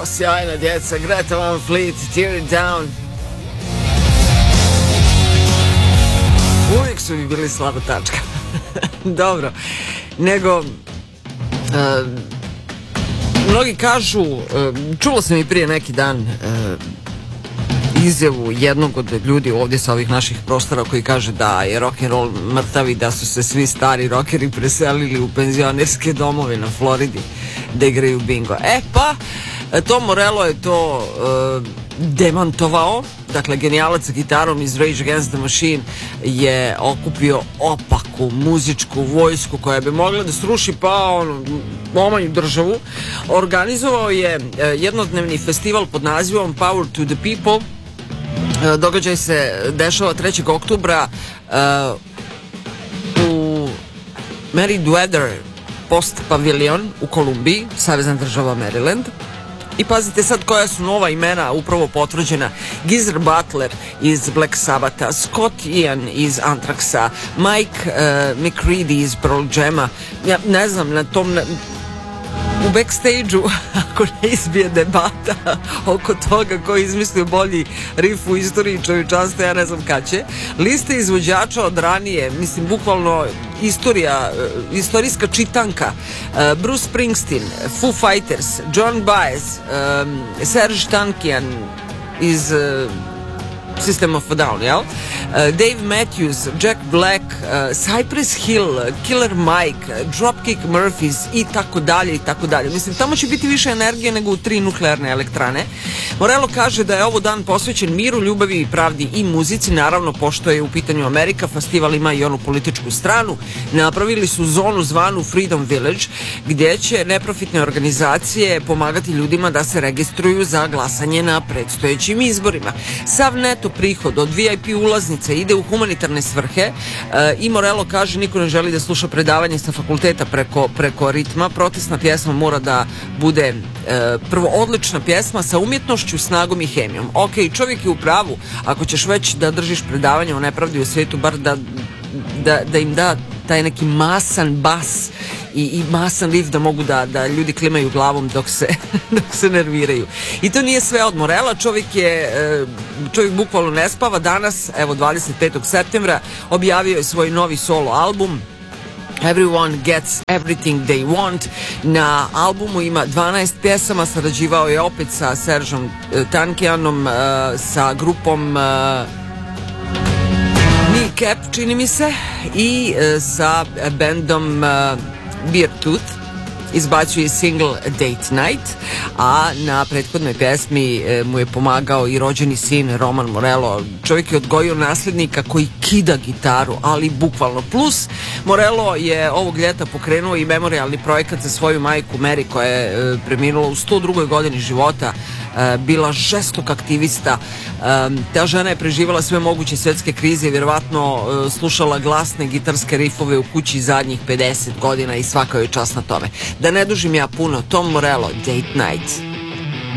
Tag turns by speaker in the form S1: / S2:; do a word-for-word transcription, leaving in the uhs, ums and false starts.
S1: sjajna djeca, Greta Van Fleet, Tear It Down. Uvijek su mi bili slaba tačka. Dobro, nego uh, mnogi kažu, uh, čula sam i prije neki dan uh, izjavu jednog od ljudi ovdje sa ovih naših prostora koji kaže da je rock'n'roll mrtav i da su se svi stari rockeri preselili u penzionerske domove na Floridi da igraju bingo. E pa, Tom Morello je to uh, demantovao. Dakle, genijalac sa gitarom iz Rage Against the Machine je okupio opaku muzičku vojsku koja bi mogla da sruši pa ono, omanju državu. Organizovao je uh, jednodnevni festival pod nazivom Power to the People. Uh, događaj se dešava trećeg oktobra uh, u Meriwether Post Pavilion u Kolumbiji, Savezna država Maryland. I pazite sad koja su nova imena upravo potvrđena. Geezer Butler iz Black Sabbatha, Scott Ian iz Anthraxa, Mike uh, McCready iz Pearl Jama. Ja ne znam, na tom... Na, u backstage-u, ako ne izbije debata oko toga ko je izmislio bolji riff u istoriji čovječanstva, ja ne znam kad će. Liste izvođača od ranije, mislim, bukvalno istorija, istorijska čitanka. Uh, Bruce Springsteen, Foo Fighters, John Baez, um, Serge Tankian iz uh, System of a Down, jel? Uh, Dave Matthews, Jack Black, uh, Cypress Hill, Killer Mike, Dropkick Murphys i tako dalje i tako dalje. Mislim, tamo će biti više energije nego u tri nuklearne elektrane. Morello kaže da je ovo dan posvećen miru, ljubavi i pravdi i muzici. Naravno, pošto je u pitanju Amerika, festival ima i onu političku stranu. Napravili su zonu zvanu Freedom Village, gdje će neprofitne organizacije pomagati ljudima da se registruju za glasanje na predstojećim izborima. Sav neto prihod od V I P ulaznice ide u humanitarne svrhe e, i Morello kaže niko ne želi da sluša predavanje sa fakulteta preko, preko ritma. Protestna pjesma mora da bude e, prvo odlična pjesma sa umjetnošću, snagom i hemijom. Ok, čovjek je u pravu, ako ćeš već da držiš predavanje o nepravdi u svijetu, bar da, da, da im da taj neki masan bas i, i masan riff da mogu da, da ljudi klimaju glavom dok se, dok se nerviraju. I to nije sve od Morella, čovjek je čovjek bukvalno ne spava. Danas, evo dvadeset petog septembra, objavio je svoj novi solo album Everyone Gets Everything They Want. Na albumu ima dvanaest pjesama, sarađivao je opet sa Sergeom Tankianom, sa grupom Kneecap, čini mi se, i e, sa bandom e, Beartooth. Izbacio je single Date Night, a na prethodnoj pjesmi e, mu je pomagao i rođeni sin Roman Morello. Čovjek je odgojio nasljednika koji kida gitaru, ali bukvalno. Plus, Morello je ovog ljeta pokrenuo i memorijalni projekat za svoju majku Mary, koja je e, preminula u sto drugoj godini života. E, bila žestok aktivista. E, ta žena je preživala sve moguće svjetske krize i vjerovatno e, slušala glasne gitarske rifove u kući zadnjih pedeset godina i svaka joj čast na tome. Da ne dužim ja puno, Tom Morello, Date Night.